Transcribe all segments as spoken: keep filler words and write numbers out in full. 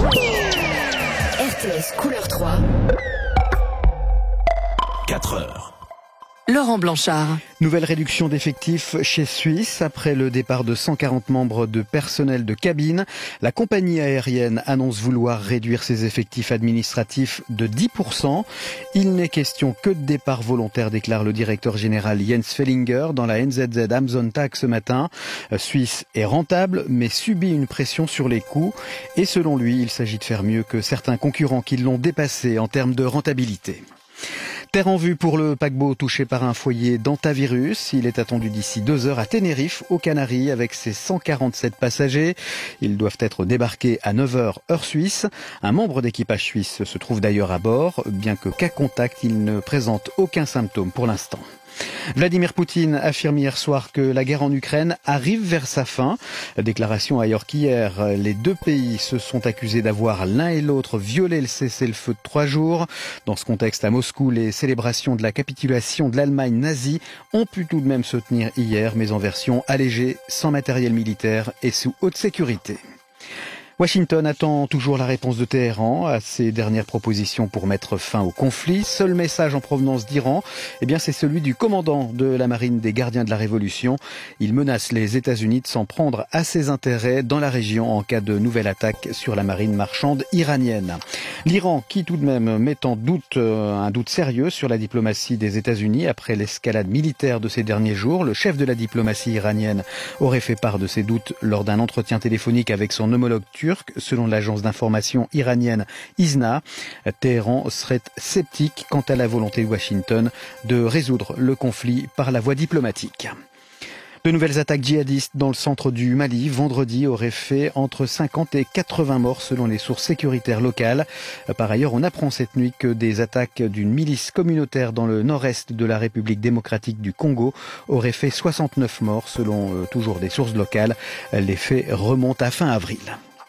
R T S Couleur trois. quatre heures. Laurent Blanchard. Nouvelle réduction d'effectifs chez Suisse. Après le départ de cent quarante membres de personnel de cabine, la compagnie aérienne annonce vouloir réduire ses effectifs administratifs de dix pour cent. Il n'est question que de départ volontaire, déclare le directeur général Jens Fellinger dans la N Z Z Amazon Tag ce matin. Suisse est rentable, mais subit une pression sur les coûts. Et selon lui, il s'agit de faire mieux que certains concurrents qui l'ont dépassé en termes de rentabilité. Terre en vue pour le paquebot touché par un foyer d'antavirus. Il est attendu d'ici deux heures à Tenerife, aux Canaries, avec ses cent quarante-sept passagers. Ils doivent être débarqués à neuf heures heure suisse. Un membre d'équipage suisse se trouve d'ailleurs à bord, bien que cas contact, il ne présente aucun symptôme pour l'instant. Vladimir Poutine affirme hier soir que la guerre en Ukraine arrive vers sa fin. Déclaration ailleurs qu'hier, les deux pays se sont accusés d'avoir l'un et l'autre violé le cessez-le-feu de trois jours. Dans ce contexte, à Moscou, les célébrations de la capitulation de l'Allemagne nazie ont pu tout de même se tenir hier, mais en version allégée, sans matériel militaire et sous haute sécurité. Washington attend toujours la réponse de Téhéran à ses dernières propositions pour mettre fin au conflit. Seul message en provenance d'Iran, eh bien, c'est celui du commandant de la marine des gardiens de la Révolution. Il menace les États-Unis de s'en prendre à ses intérêts dans la région en cas de nouvelle attaque sur la marine marchande iranienne. L'Iran qui tout de même met en doute euh, un doute sérieux sur la diplomatie des États-Unis après l'escalade militaire de ces derniers jours. Le chef de la diplomatie iranienne aurait fait part de ses doutes lors d'un entretien téléphonique avec son homologue turc. Selon l'agence d'information iranienne I S N A, Téhéran serait sceptique quant à la volonté de Washington de résoudre le conflit par la voie diplomatique. De nouvelles attaques djihadistes dans le centre du Mali vendredi auraient fait entre cinquante et quatre-vingts morts selon les sources sécuritaires locales. Par ailleurs, on apprend cette nuit que des attaques d'une milice communautaire dans le nord-est de la République démocratique du Congo auraient fait soixante-neuf morts selon euh, toujours des sources locales. Les faits remontent à fin avril.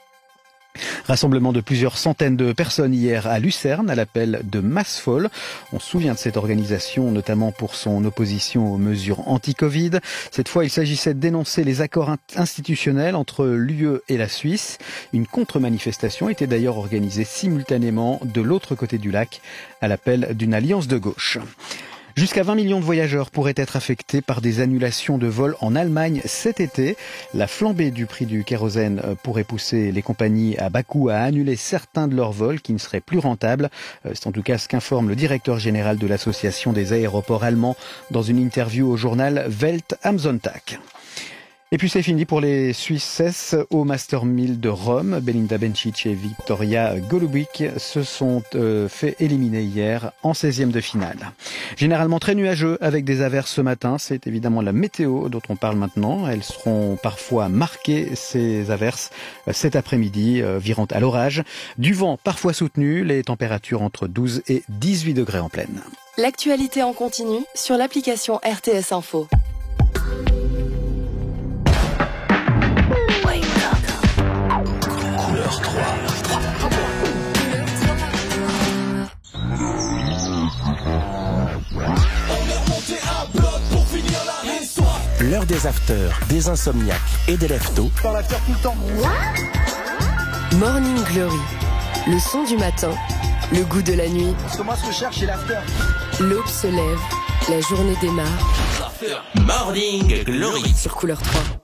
Rassemblement de plusieurs centaines de personnes hier à Lucerne à l'appel de Massfol. On se souvient de cette organisation notamment pour son opposition aux mesures anti-Covid. Cette fois, il s'agissait de dénoncer les accords institutionnels entre l'U E et la Suisse. Une contre-manifestation était d'ailleurs organisée simultanément de l'autre côté du lac à l'appel d'une alliance de gauche. Jusqu'à vingt millions de voyageurs pourraient être affectés par des annulations de vols en Allemagne cet été. La flambée du prix du kérosène pourrait pousser les compagnies à bas coût à annuler certains de leurs vols qui ne seraient plus rentables. C'est en tout cas ce qu'informe le directeur général de l'association des aéroports allemands dans une interview au journal Welt am Sonntag. Et puis c'est fini pour les Suissesses au Master mille de Rome. Belinda Bencic et Victoria Golubic se sont euh, fait éliminer hier en seizième de finale. Généralement très nuageux avec des averses ce matin. C'est évidemment la météo dont on parle maintenant. Elles seront parfois marquées, ces averses, cet après-midi, euh, virant à l'orage. Du vent parfois soutenu, les températures entre douze et dix-huit degrés en pleine. L'actualité en continu sur l'application R T S Info. Couleur trois. L'heure des afters, des insomniaques et des leftos. Dans l'after tout le temps. Morning Glory, le son du matin, le goût de la nuit. Parce que moi, ce que je cherche, c'est l'after. L'aube se lève, la journée démarre. Morning Glory Sur Couleur trois.